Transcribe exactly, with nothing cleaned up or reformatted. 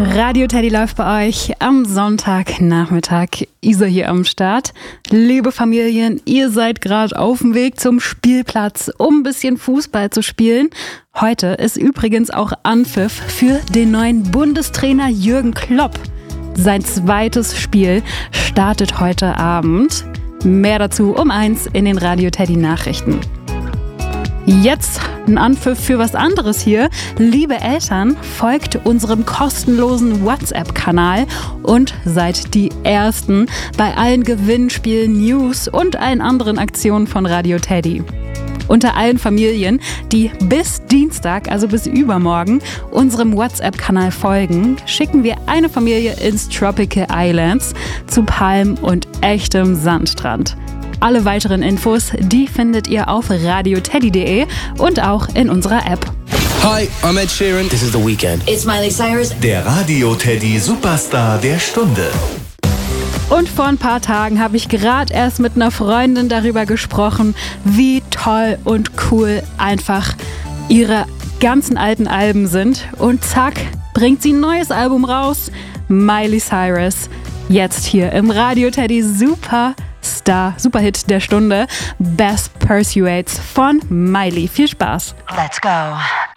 Radio Teddy läuft bei euch am Sonntagnachmittag. Isa hier am Start. Liebe Familien, ihr seid gerade auf dem Weg zum Spielplatz, um ein bisschen Fußball zu spielen. Heute ist übrigens auch Anpfiff für den neuen Bundestrainer Jürgen Klopp. Sein zweites Spiel startet heute Abend. Mehr dazu um eins in den Radio Teddy Nachrichten. Jetzt ein Anpfiff für was anderes hier. Liebe Eltern, folgt unserem kostenlosen WhatsApp-Kanal und seid die Ersten bei allen Gewinnspielen, News und allen anderen Aktionen von Radio Teddy. Unter allen Familien, die bis Dienstag, also bis übermorgen, unserem WhatsApp-Kanal folgen, schicken wir eine Familie ins Tropical Islands zu Palmen und echtem Sandstrand. Alle weiteren Infos, die findet ihr auf radioteddy punkt de und auch in unserer App. Hi, I'm Ed Sheeran. This is The Weeknd. It's Miley Cyrus. Der Radio Teddy Superstar der Stunde. Und vor ein paar Tagen habe ich gerade erst mit einer Freundin darüber gesprochen, wie toll und cool einfach ihre ganzen alten Alben sind. Und zack, bringt sie ein neues Album raus. Miley Cyrus. Jetzt hier im Radio Teddy Super Star, Superhit der Stunde, Best Persuades von Miley. Viel Spaß. Let's go.